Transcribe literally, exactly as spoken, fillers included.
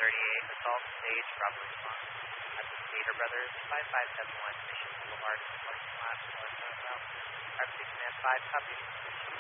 thirty-eight, assault stage, Bravo response. At the Gator Brothers, five five seven one, Mission Boulevard, parking lot, northbound route. five six man five, copy.